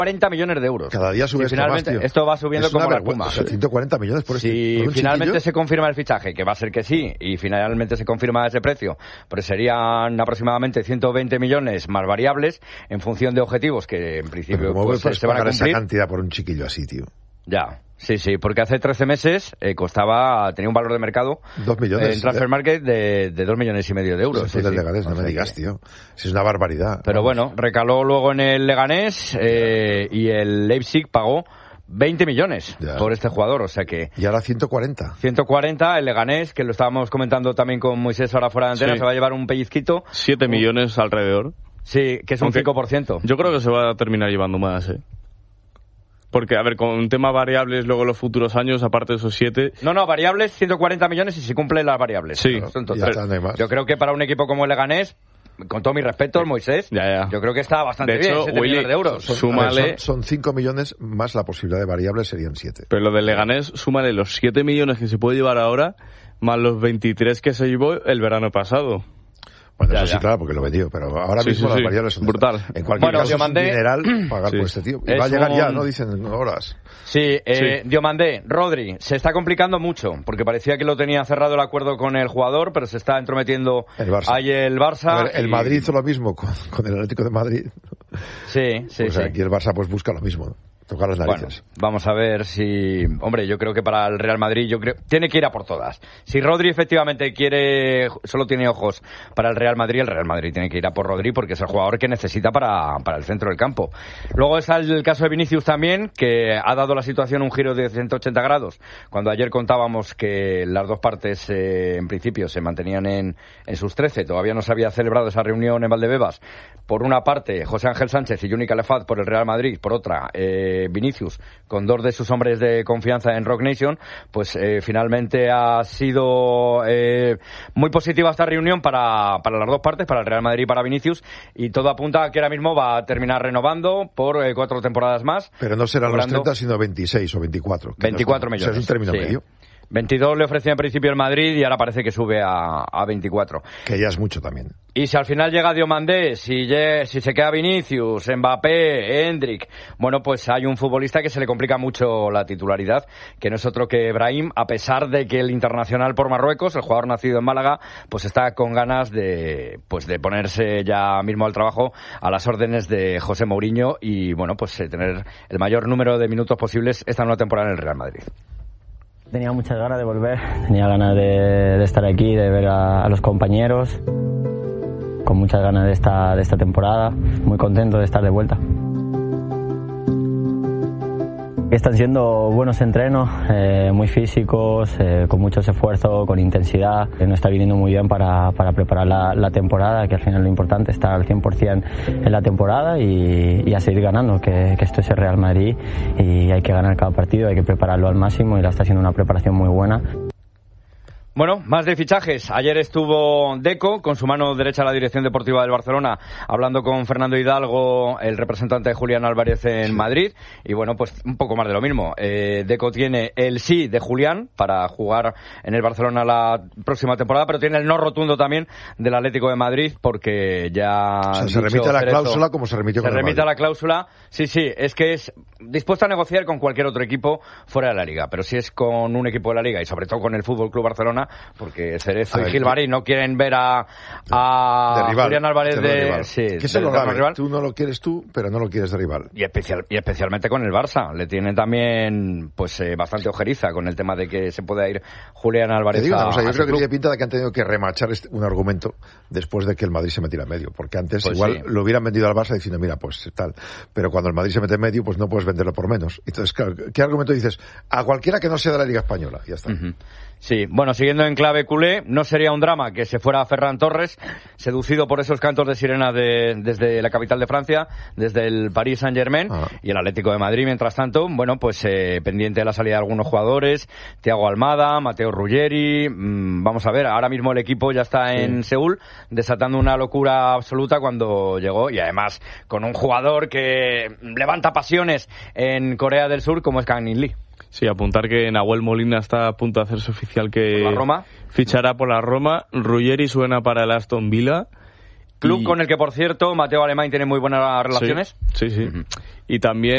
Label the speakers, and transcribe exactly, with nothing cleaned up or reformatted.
Speaker 1: cuarenta millones de euros.
Speaker 2: Cada día sube
Speaker 1: si
Speaker 2: esto
Speaker 1: finalmente
Speaker 2: más, tío.
Speaker 1: Eso va subiendo
Speaker 2: es una
Speaker 1: como la
Speaker 2: vergüenza,
Speaker 1: espuma.
Speaker 2: o sea, ciento cuarenta millones por este.
Speaker 1: Si
Speaker 2: por un
Speaker 1: finalmente
Speaker 2: chiquillo.
Speaker 1: se confirma el fichaje, que va a ser que sí, y finalmente se confirma ese precio, pues serían aproximadamente ciento veinte millones más variables en función de objetivos que en principio
Speaker 2: ¿Cómo
Speaker 1: pues,
Speaker 2: puedes
Speaker 1: se van a
Speaker 2: pagar esa
Speaker 1: cumplir.
Speaker 2: cantidad por un chiquillo así, tío?
Speaker 1: Ya, sí, sí, porque hace trece meses eh, costaba, tenía un valor de mercado
Speaker 2: Dos millones.
Speaker 1: eh, en Transfer Market de, de dos millones y medio de euros.
Speaker 2: Después
Speaker 1: sí,
Speaker 2: del
Speaker 1: sí.
Speaker 2: Leganés, no
Speaker 1: O
Speaker 2: me
Speaker 1: sea
Speaker 2: digas,
Speaker 1: que-
Speaker 2: tío. Si es una barbaridad.
Speaker 1: Pero
Speaker 2: Vamos.
Speaker 1: bueno, recaló luego en el Leganés eh, y el Leipzig pagó veinte millones
Speaker 2: Ya.
Speaker 1: por este jugador, o sea que
Speaker 2: Y ahora ciento cuarenta.
Speaker 1: ciento cuarenta, el Leganés, que lo estábamos comentando también con Moisés ahora fuera de antena,
Speaker 3: Sí.
Speaker 1: se va a llevar un pellizquito.
Speaker 3: siete millones alrededor.
Speaker 1: Sí, que es un
Speaker 3: Aunque
Speaker 1: cinco por ciento.
Speaker 3: Yo creo que se va a terminar llevando más, ¿eh? Porque, a ver, con tema variables, luego los futuros años, aparte de esos siete...
Speaker 1: No, no, variables, ciento cuarenta millones y se cumplen las variables.
Speaker 3: Sí.
Speaker 1: Claro, son
Speaker 2: Ya
Speaker 1: total.
Speaker 2: está, no hay más.
Speaker 1: Yo creo que para un equipo como el Leganés, con todo mi respeto, Moisés,
Speaker 3: Ya, ya.
Speaker 1: yo creo que está bastante
Speaker 3: De
Speaker 1: bien,
Speaker 3: hecho,
Speaker 1: siete
Speaker 3: Willy,
Speaker 1: millones de euros.
Speaker 2: Son,
Speaker 3: Súmale-
Speaker 2: a ver, son, son cinco millones más la posibilidad de variables serían siete.
Speaker 3: Pero lo del Leganés, súmale los siete millones que se puede llevar ahora, más los veintitrés que se llevó el verano pasado.
Speaker 2: Bueno,
Speaker 1: Ya,
Speaker 2: eso sí,
Speaker 1: ya.
Speaker 2: claro, porque lo vendió, pero ahora
Speaker 3: Sí,
Speaker 2: mismo
Speaker 3: sí,
Speaker 2: las
Speaker 3: sí.
Speaker 2: variables son
Speaker 3: Brutal.
Speaker 2: estas. En cualquier
Speaker 1: Bueno,
Speaker 2: caso, es un
Speaker 1: Diomandé-
Speaker 2: dineral pagar
Speaker 3: Sí.
Speaker 2: por este tío. Y
Speaker 1: Es
Speaker 2: va a llegar ya,
Speaker 1: un-
Speaker 2: ¿no? Dicen en horas.
Speaker 1: Sí, eh,
Speaker 3: Sí.
Speaker 1: Diomandé, Rodri, se está complicando mucho, porque parecía que lo tenía cerrado el acuerdo con el jugador, pero se está entrometiendo
Speaker 2: El Barça.
Speaker 1: ahí el Barça.
Speaker 2: A ver, el
Speaker 1: y-
Speaker 2: Madrid hizo lo mismo con, con el Atlético de Madrid.
Speaker 1: Sí, sí,
Speaker 2: Pues
Speaker 1: sí.
Speaker 2: aquí el Barça pues busca lo mismo, ¿no? Tocar las
Speaker 1: Bueno,
Speaker 2: narices.
Speaker 1: vamos a ver si... Hombre, yo creo que para el Real Madrid yo creo tiene que ir a por todas. Si Rodri efectivamente quiere, solo tiene ojos para el Real Madrid, el Real Madrid tiene que ir a por Rodri porque es el jugador que necesita para, para el centro del campo. Luego está el caso de Vinicius también, que ha dado la situación un giro de ciento ochenta grados. Cuando ayer contábamos que las dos partes, eh, en principio, se mantenían en, en sus trece, todavía no se había celebrado esa reunión en Valdebebas. Por una parte, José Ángel Sánchez y Juni Calafat por el Real Madrid, por otra, eh, Vinicius con dos de sus hombres de confianza en Rock Nation, pues eh, finalmente ha sido eh, muy positiva esta reunión para, para las dos partes, para el Real Madrid y para Vinicius, y todo apunta a que ahora mismo va a terminar renovando por eh, cuatro temporadas más.
Speaker 2: Pero no serán los
Speaker 1: cobrando
Speaker 2: treinta, sino veintiséis o veinticuatro. que
Speaker 1: veinticuatro
Speaker 2: no es-
Speaker 1: millones.
Speaker 2: O sea, es un término
Speaker 1: sí.
Speaker 2: medio,
Speaker 1: veintidós le ofrecía en principio el Madrid y ahora parece que sube a, a veinticuatro.
Speaker 2: que ya es mucho también.
Speaker 1: Y si al final llega Diomandé, si, lle- si se queda Vinicius, Mbappé, Endrick, bueno, pues hay un futbolista que se le complica mucho la titularidad, que no es otro que Brahim, a pesar de que el internacional por Marruecos, el jugador nacido en Málaga, pues está con ganas de, pues de ponerse ya mismo al trabajo a las órdenes de José Mourinho y, bueno, pues eh, tener el mayor número de minutos posibles esta nueva temporada en el Real Madrid.
Speaker 4: Tenía muchas ganas de volver, tenía ganas de, de estar aquí, de ver a, a los compañeros, con muchas ganas de esta, de esta temporada, muy contento de estar de vuelta. Están siendo buenos entrenos, eh, muy físicos, eh, con mucho esfuerzo, con intensidad. Eh, nos está viniendo muy bien para, para preparar la, la temporada, que al final lo importante es estar al cien por ciento en la temporada y, y a seguir ganando, que, que esto es el Real Madrid y hay que ganar cada partido, hay que prepararlo al máximo y la está haciendo una preparación muy buena.
Speaker 1: Bueno, más de fichajes. Ayer estuvo Deco con su mano derecha a la dirección deportiva del Barcelona hablando con Fernando Hidalgo, el representante de Julián Álvarez en sí. Madrid. Y bueno, pues un poco más de lo mismo. Eh, Deco tiene el sí de Julián para jugar en el Barcelona la próxima temporada, pero tiene el no rotundo también del Atlético de Madrid porque ya...
Speaker 2: O sea, se remite a la cláusula como se remitió
Speaker 1: se
Speaker 2: con el
Speaker 1: remite a
Speaker 2: Madrid.
Speaker 1: la cláusula. Sí, sí, es que es dispuesto a negociar con cualquier otro equipo fuera de la Liga. Pero si es con un equipo de la Liga y sobre todo con el Fútbol Club Barcelona, porque Cerezo
Speaker 2: ver,
Speaker 1: y Gilbari no quieren ver a, a
Speaker 2: de rival,
Speaker 1: Julián Álvarez
Speaker 2: de,
Speaker 1: de,
Speaker 2: rival.
Speaker 1: sí,
Speaker 2: que eso
Speaker 1: del
Speaker 2: es lo grave.
Speaker 1: rival.
Speaker 2: Tú no lo quieres tú, pero no lo quieres de rival.
Speaker 1: Y, especial, y especialmente con el Barça. Le tienen también pues eh, bastante ojeriza con el tema de que se pueda ir Julián Álvarez.
Speaker 2: Te digo
Speaker 1: a,
Speaker 2: una cosa, yo
Speaker 1: a
Speaker 2: creo que
Speaker 1: club.
Speaker 2: tiene pinta de que han tenido que remachar este, un argumento después de que el Madrid se metiera en medio, porque antes
Speaker 1: pues
Speaker 2: igual
Speaker 1: sí.
Speaker 2: lo hubieran vendido al Barça diciendo, mira, pues tal, pero cuando el Madrid se mete en medio, pues no puedes venderlo por menos. Entonces, claro, ¿qué argumento dices? A cualquiera que no sea de la Liga Española, ya está.
Speaker 1: Uh-huh. Sí, bueno, siguiendo en clave culé, no sería un drama que se fuera Ferran Torres, seducido por esos cantos de sirena de, desde la capital de Francia, desde el Paris Saint-Germain ah. y el Atlético de Madrid. Mientras tanto, bueno, pues eh, pendiente de la salida de algunos jugadores, Thiago Almada, Mateo Ruggeri, mmm, vamos a ver, ahora mismo el equipo ya está sí. en Seúl, desatando una locura absoluta cuando llegó y además con un jugador que levanta pasiones en Corea del Sur como es Kang In Lee.
Speaker 3: Sí, apuntar que Nahuel Molina está a punto de hacerse oficial que
Speaker 1: ¿Por la Roma?
Speaker 3: Fichará por la Roma. Ruggeri suena para el Aston Villa.
Speaker 1: Club
Speaker 3: y...
Speaker 1: con el que, por cierto, Mateo Alemán tiene muy buenas relaciones.
Speaker 3: Sí, sí. sí. Uh-huh. y también